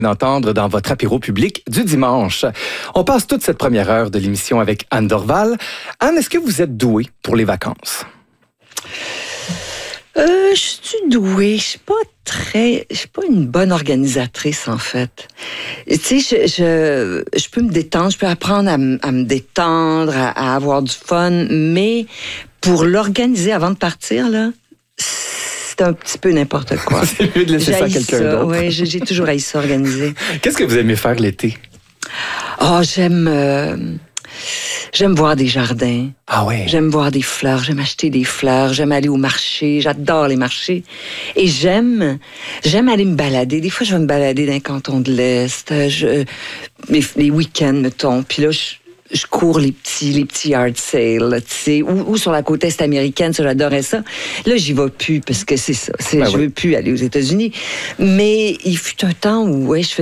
d'entendre dans votre apéro public du dimanche. On passe toute cette première heure de l'émission avec Anne Dorval. Anne, est-ce que vous êtes douée pour les vacances? Je suis douée. Je suis pas une bonne organisatrice, en fait. Tu sais, je peux me détendre, je peux apprendre à me détendre, à avoir du fun, mais pour l'organiser avant de partir, là, c'est un petit peu n'importe quoi. C'est mieux de laisser ça à quelqu'un d'autre. Oui, j'ai toujours haï ça organiser. Qu'est-ce que vous aimez faire l'été? J'aime voir des jardins. Ah oui? J'aime voir des fleurs, j'aime acheter des fleurs, j'aime aller au marché, j'adore les marchés. Et j'aime aller me balader. Des fois, je vais me balader dans les cantons de l'Est, les week-ends, mettons. Puis là, je cours les petits yard sales, tu sais, ou sur la côte est américaine, ça, j'adorais ça. Là, j'y vais plus, parce que c'est ça. Je veux plus aller aux États-Unis. Mais il fut un temps où, je faisais